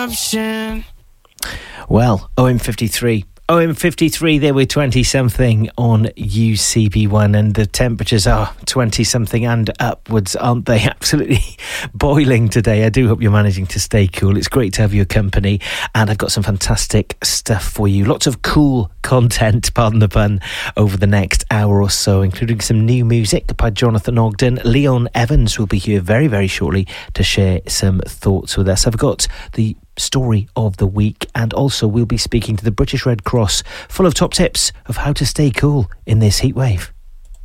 option. Well, OM53. OM53, they were 20-something on UCB1, and the temperatures are 20-something and upwards, aren't they? Absolutely boiling today. I do hope you're managing to stay cool. It's great to have your company, and I've got some fantastic stuff for you. Lots of cool content, pardon the pun, over the next hour or so, including some new music by Jonathan Ogden. Leon Evans will be here very, very shortly to share some thoughts with us. I've got the story of the week, and also we'll be speaking to the British Red Cross, full of top tips of how to stay cool in this heat wave.